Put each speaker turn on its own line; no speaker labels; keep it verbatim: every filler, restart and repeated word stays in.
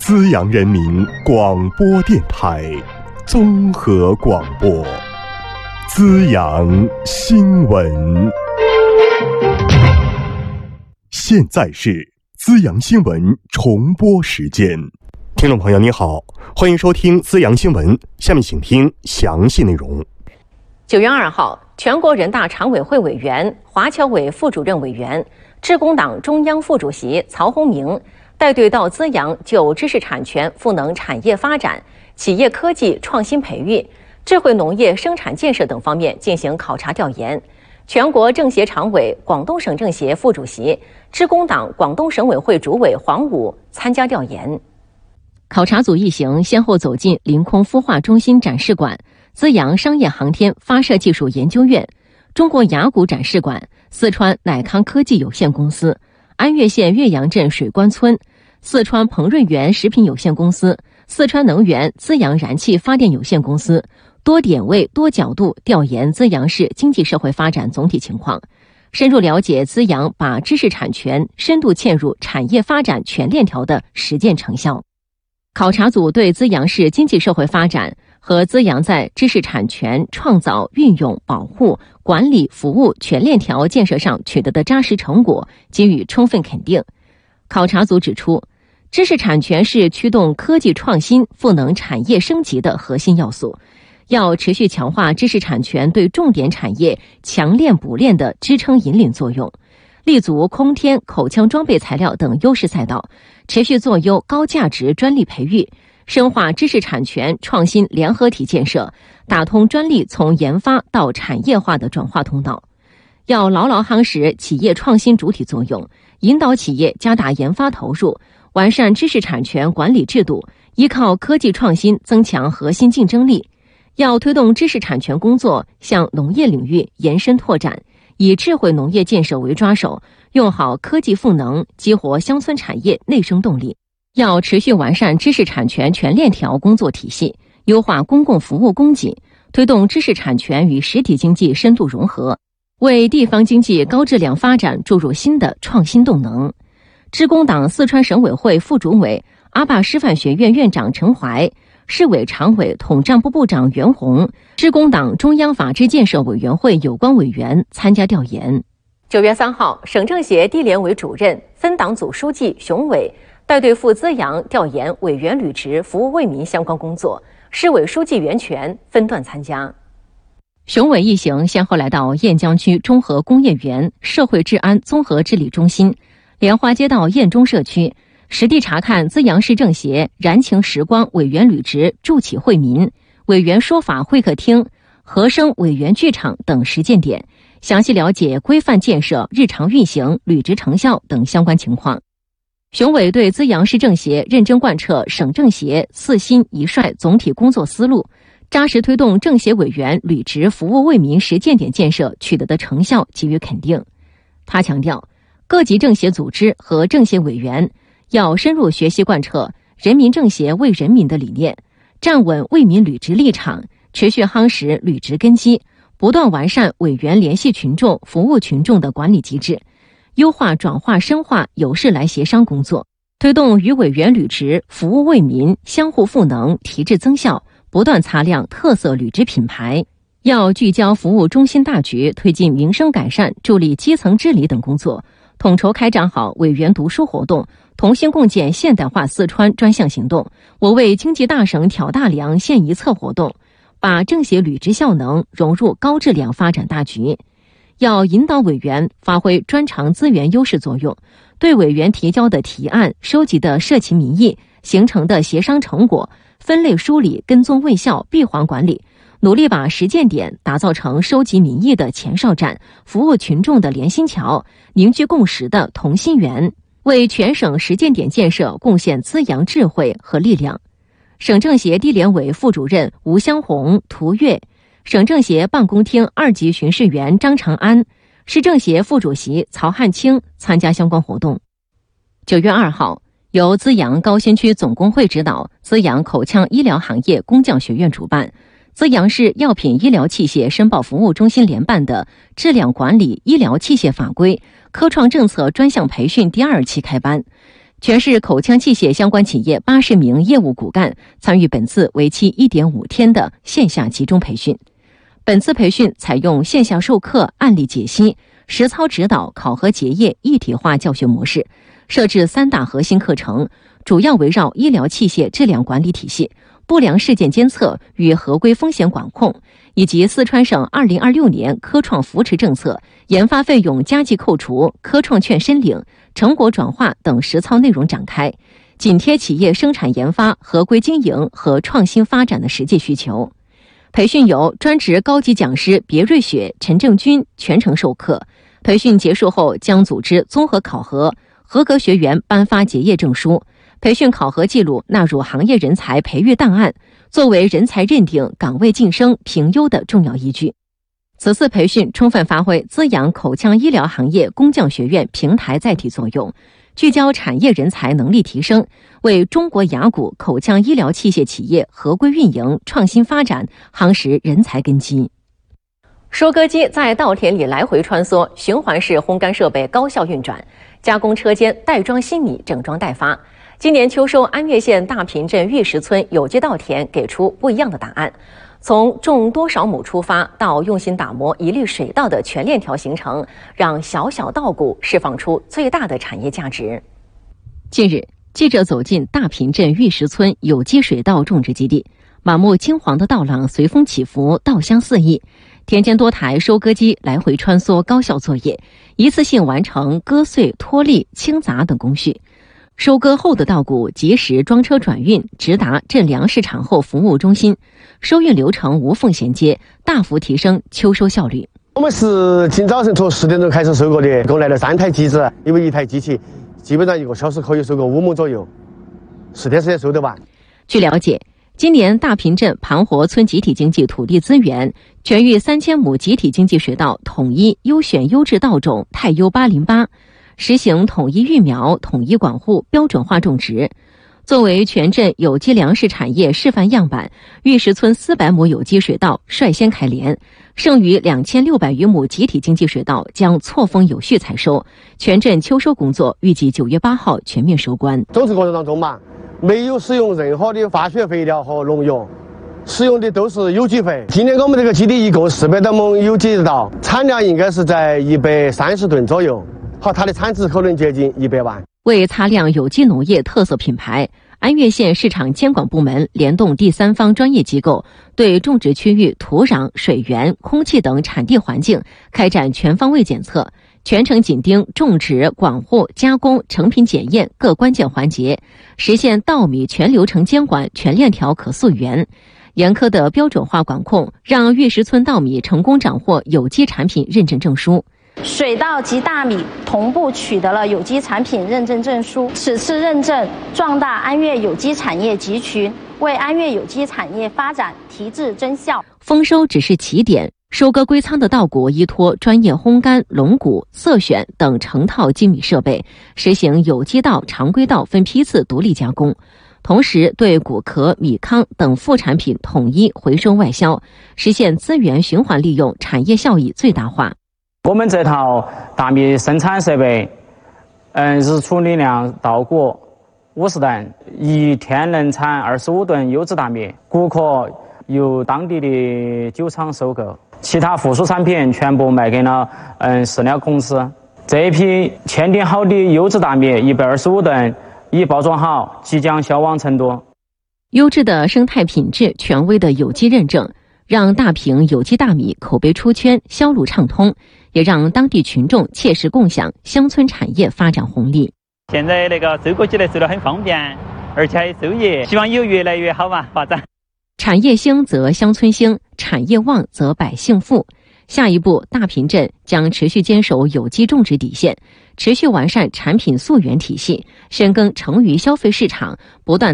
资阳人民广播电台综合广播，资阳新闻。现在是资阳新闻重播时间。听众朋友你好，欢迎收听资阳新闻，下面请听详细内容。
九月二号，全国人大常委会委员、华侨委副主任委员、致公党中央副主席曹洪明带队到资阳就知识产权赋能产业发展、企业科技创新培育、智慧农业生产建设等方面进行考察调研。全国政协常委、广东省政协副主席、致公党广东省委会主委黄武参加调研。考察组一行先后走进临空孵化中心展示馆、资阳商业航天发射技术研究院、中国雅谷展示馆、四川乃康科技有限公司、安岳县岳阳镇水关村、四川鹏润园食品有限公司、四川能源资阳燃气发电有限公司，多点位多角度调研资阳市经济社会发展总体情况，深入了解资阳把知识产权深度嵌入产业发展全链条的实践成效。考察组对资阳市经济社会发展和资阳在知识产权创造、运用、保护、管理、服务全链条建设上取得的扎实成果给予充分肯定。考察组指出，知识产权是驱动科技创新、赋能产业升级的核心要素，要持续强化知识产权对重点产业强链补链的支撑引领作用，立足空天、口腔装备材料等优势赛道，持续做优高价值专利培育，深化知识产权创新联合体建设，打通专利从研发到产业化的转化通道。要牢牢夯实企业创新主体作用，引导企业加大研发投入，完善知识产权管理制度，依靠科技创新增强核心竞争力。要推动知识产权工作向农业领域延伸拓展，以智慧农业建设为抓手，用好科技赋能，激活乡村产业内生动力。要持续完善知识产权全链条工作体系，优化公共服务供给，推动知识产权与实体经济深度融合，为地方经济高质量发展注入新的创新动能。致公党四川省委会副主委、阿坝师范学院院长陈怀、市委常委统战部部长袁弘、致公党中央法制建设委员会有关委员参加调研。九月三号，省政协地联委主任、分党组书记熊伟带队赴资阳调研委员履职服务为民相关工作，市委书记袁泉分段参加。熊伟一行先后来到雁江区中和工业园社会治安综合治理中心、莲花街道雁中社区，实地查看资阳市政协燃情时光委员履职助企惠民、委员说法会客厅、和声委员剧场等实践点，详细了解规范建设、日常运行、履职成效等相关情况。熊伟对资阳市政协认真贯彻省政协四新一帅总体工作思路，扎实推动政协委员履职服务为民实践点建设取得的成效给予肯定。他强调，各级政协组织和政协委员要深入学习贯彻人民政协为人民的理念，站稳为民履职立场，持续夯实履职根基，不断完善委员联系群众、服务群众的管理机制，优化转化深化有事来协商工作，推动与委员履职服务为民相互赋能，提质增效，不断擦亮特色履职品牌。要聚焦服务中心大局，推进民生改善、助力基层治理等工作，统筹开展好委员读书活动、同心共建现代化四川专项行动、我为经济大省挑大梁献一策活动，把政协履职效能融入高质量发展大局。要引导委员发挥专长资源优势作用，对委员提交的提案、收集的社情民意、形成的协商成果分类梳理、跟踪卫效、闭环管理，努力把实践点打造成收集民意的前哨站、服务群众的连心桥、凝聚共识的同心圆，为全省实践点建设贡献滋养智慧和力量。省政协地联委副主任吴香红、涂越，省政协办公厅二级巡视员张长安，市政协副主席曹汉清参加相关活动。九月二号，由资阳高新区总工会指导，资阳口腔医疗行业工匠学院主办，资阳市药品医疗器械申报服务中心联办的质量管理医疗器械法规科创政策专项培训第二期开班。 全市口腔器械相关企业八十名业务骨干参与本次为期一点五天的线下集中培训。本次培训采用线下授课、案例解析、实操指导、考核结业一体化教学模式，设置三大核心课程，主要围绕医疗器械质量管理体系、不良事件监测与合规风险管控，以及四川省二零二六年科创扶持政策、研发费用加计扣除、科创券申领、成果转化等实操内容展开，紧贴企业生产研发、合规经营和创新发展的实际需求。培训由专职高级讲师别瑞雪、陈正军全程授课。培训结束后将组织综合考核，合格学员颁发结业证书。培训考核记录纳入行业人才培育档案，作为人才认定、岗位晋升、评优的重要依据。此次培训充分发挥滋养口腔医疗行业工匠学院平台载体作用，聚焦产业人才能力提升，为中国牙骨口腔医疗器械企业合规运营、创新发展夯实人才根基。收割机在稻田里来回穿梭，循环式烘干设备高效运转，加工车间袋装新米，整装待发。今年秋收，安岳县大坪镇玉石村有机稻田给出不一样的答案。从种多少亩出发，到用心打磨一粒水稻的全链条形成，让小小稻谷释放出最大的产业价值。近日，记者走进大坪镇玉石村有机水稻种植基地，满目金黄的稻浪随风起伏，稻香四溢。田间多台收割机来回穿梭，高效作业，一次性完成割碎、脱粒、清杂等工序。收割后的稻谷及时装车转运，直达镇粮市场后服务中心，收运流程无缝衔接，大幅提升秋收效率。
我们是今早晨从十点钟开始收割的，共来了三台机子，因为一台机器基本上一个小时可以收割五亩左右，十天时间收得完。
据了解，今年大坪镇盘活村集体经济土地资源全域三千亩集体经济水稻统一优选优质稻种太优八零八，实行统一育苗、统一管护、标准化种植。作为全镇有机粮食产业示范样板，玉石村四百亩有机水稻率先开镰，剩余两千六百余亩集体经济水稻将错峰有序采收。全镇秋收工作预计九月八号全面收官。
种植过程当中嘛，没有使用任何的化学肥料和农药，使用的都是有机肥。今年我们这个基地一共四百多亩有机稻，产量应该是在一百三十吨左右，好，它的产值可能接近一百万。
为擦亮有机农业特色品牌，安岳县市场监管部门联动第三方专业机构，对种植区域土壤、水源、空气等产地环境开展全方位检测，全程紧盯种植、管护、加工、成品检验各关键环节，实现稻米全流程监管、全链条可溯源。严苛的标准化管控让玉石村稻米成功斩获有机产品认证证书。
水稻及大米同步取得了有机产品认证证书。此次认证壮大安岳有机产业集群，为安岳有机产业发展提质增效。
丰收只是起点，收割归仓的稻谷依托专业烘干、龙骨、色选等成套精密设备，实行有机稻、常规稻分批次独立加工，同时对谷壳、米糠等副产品统一回收外销，实现资源循环利用，产业效益最大化。
我们这套大米生产设备，嗯，日出力量稻谷五十吨，一天能产二十五吨优质大米。谷壳由当地的酒厂收购，其他附属产品全部卖给了嗯饲料公司。这一批签订好的优质大米一百二十五吨，已包装好，即将销往成都。
优质的生态品质、权威的有机认证，让大坪有机大米口碑出圈，销路畅通，也让当地群众切实共享乡村产业发展红利。
现在那个收割起来收得很方便，而且还收益，希望有越来越好嘛发展。
产业兴则乡村兴，产业旺则百姓富。下一步，大坪镇将持续坚守有机种植底线，持续完善产品溯源体系，深耕成渝消费市场，不断